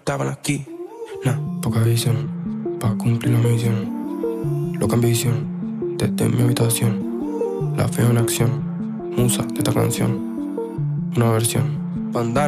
estaban aquí. Nah. Poca visión, pa' cumplir la misión. Loca ambición, desde mi habitación. La veo en acción, musa de esta canción. Una versión. Bandana.